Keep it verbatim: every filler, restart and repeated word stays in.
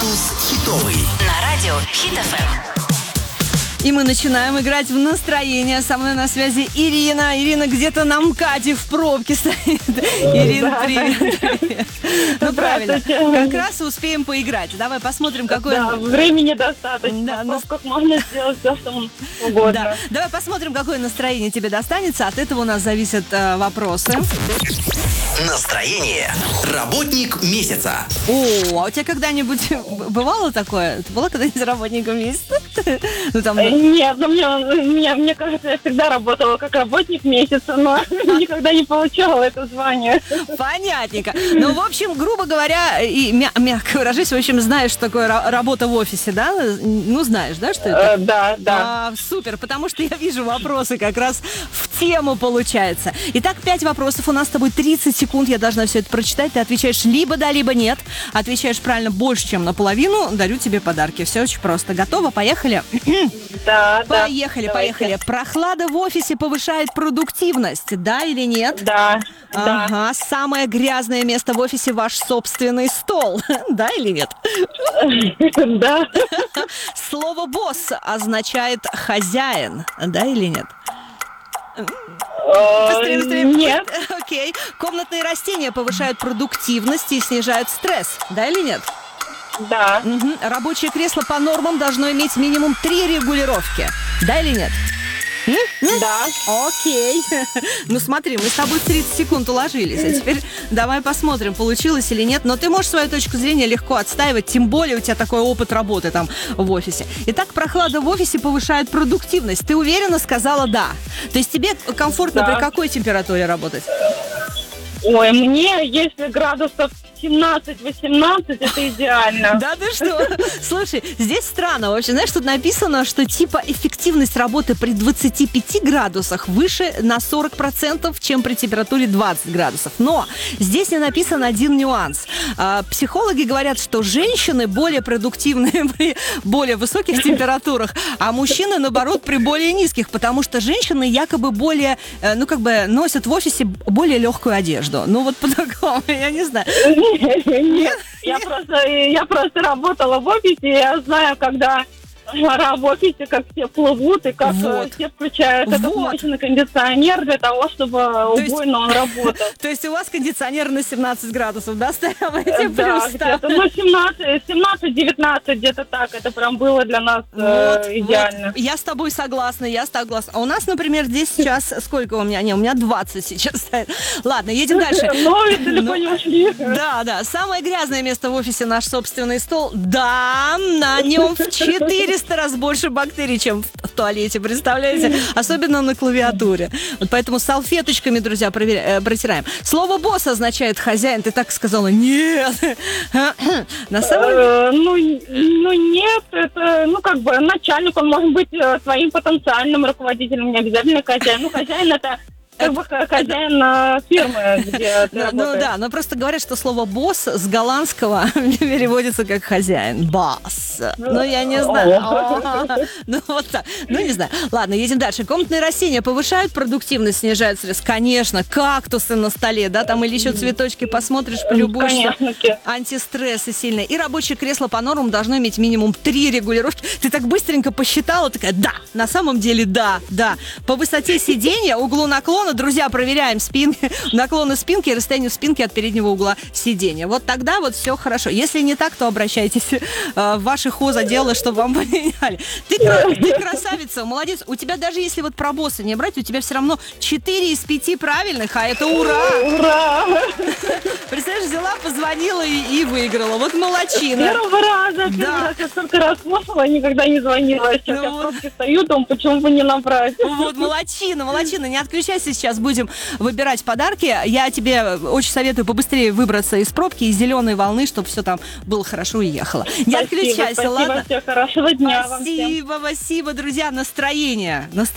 Статус хитовый. На радио Хит эф эм. И мы начинаем играть в настроение. Со мной на связи Ирина. Ирина где-то на МКАДе в пробке стоит. Ирина, привет. привет. Ну, правильно. Как раз успеем поиграть. Давай посмотрим, какое... Да, времени достаточно. Да, в ну... пробках можно сделать все, что угодно. Да. Давай посмотрим, какое настроение тебе достанется. От этого у нас зависят э, вопросы. Настроение. Работник месяца. О, а у тебя когда-нибудь бывало такое? Ты была когда-нибудь работником месяца? Ну, там... Нет, ну, мне, мне, мне кажется, я всегда работала как работник месяца, но никогда не получала это звание. Понятненько. Ну, в общем, грубо говоря, и мя- мягко выражаясь, в общем, знаешь, что такое ра- работа в офисе, да? Ну, знаешь, да, что это? Э, да, да. А, супер, потому что я вижу вопросы как раз в тему получается. Итак, пять вопросов. У нас с тобой тридцать секунд. Я должна все это прочитать. Ты отвечаешь либо да, либо нет. Отвечаешь правильно больше, чем наполовину. Дарю тебе подарки. Все очень просто. Готово? Поехали? Да, да. Поехали, Давайте. поехали. Прохлада в офисе повышает продуктивность. Да или нет? Да, Ага. да. Самое грязное место в офисе — ваш собственный стол. Да или нет? Да. Слово «босс» означает «хозяин». Да или нет? Быстрее, быстрее. Нет. Окей. Комнатные растения повышают продуктивность и снижают стресс. Да или нет? Да. Мгм. Рабочее кресло по нормам должно иметь минимум три регулировки. Да или нет? М? М? Да. Окей. Ну смотри, мы с тобой в тридцать секунд уложились. А теперь давай посмотрим, получилось или нет. Но ты можешь свою точку зрения легко отстаивать, тем более у тебя такой опыт работы там в офисе. Итак, прохлада в офисе повышает продуктивность. Ты уверенно сказала «да». То есть тебе комфортно Да. при какой температуре работать? Ой, мне, если градусов семнадцать-восемнадцать, это идеально. Да ты что? Слушай, здесь странно вообще. Знаешь, тут написано, что типа эффективность работы при двадцати пяти градусах выше на сорок процентов, чем при температуре двадцать градусов. Но здесь не написан один нюанс. А, психологи говорят, что женщины более продуктивны при более высоких температурах, а мужчины, наоборот, при более низких, потому что женщины якобы более, э, ну как бы носят в офисе более легкую одежду. Ну вот по-такому, я не знаю. Нет, я просто, я просто работала в офисе, и я знаю, когда жара в офисе, как все плывут, и как Вот. э, все включают этот Вот. мощный кондиционер для того, чтобы есть- убойно он работал. То есть у вас кондиционер на семнадцать градусов, да, ставим эти Да, плюс где-то, ну, семнадцать-девятнадцать, где-то так, это прям было для нас Вот, э, идеально. вот. Я с тобой согласна, я согласна. А у нас, например, здесь сейчас сколько у меня? Не, у меня двадцать сейчас стоит. Ладно, едем дальше. Но ведь далеко не ушли. Да, да. Самое грязное место в офисе — наш собственный стол. Да, на нем в четыреста раз больше бактерий, чем в туалете, представляете? Особенно на клавиатуре. Вот поэтому салфеточками, друзья, проверя- э, протираем. Слово «босс» означает «хозяин». Ты так сказала? Нет. На самом деле... Э, Ну, ну нет, это, ну, как бы начальник, он может быть э, своим потенциальным руководителем, не обязательно хозяин. Ну, хозяин это как бы х- хозяин э, фирмы, где ты Ну, ну работаешь. да, но просто говорят, что слово «босс» с голландского переводится как «хозяин». «Бас». Ну, я не знаю. О, Ну, вот так. Ну, не знаю. Ладно, едем дальше. Комнатные растения повышают продуктивность, снижают стресс? Конечно. Кактусы на столе, да, там или еще цветочки посмотришь, полюбуешься. Конечно. ки- Антистрессы сильные. И рабочее кресло по нормам должно иметь минимум три регулировки. Ты так быстренько посчитала, такая, да, на самом деле, да, да. По высоте сиденья, углу наклона, друзья, проверяем спинки, наклоны спинки и расстояние спинки от переднего угла сиденья. Вот тогда вот все хорошо. Если не так, то обращайтесь э, в ваши хозотделы, чтобы вам поменяли. Ты, кра- ты красавица, молодец. У тебя даже если вот про босса не брать, у тебя все равно четыре из пяти правильных, а это ура! Ура! Представляешь, взяла, позвонила и, и выиграла. Вот молодчина. Первого раза, первый Да. раз я столько раз слушала, никогда не звонила. А сейчас Ну я в вот. пробке стою, думаю, почему бы не набрать. Вот, молодчина, молодчина. Не отключайся, сейчас будем выбирать подарки. Я тебе очень советую побыстрее выбраться из пробки, из зеленой волны, чтобы все там было хорошо и ехало. Не Спасибо, отключайся, спасибо, ладно? всем хорошего дня вам всем. Спасибо, спасибо, друзья. Настроение. Настроение.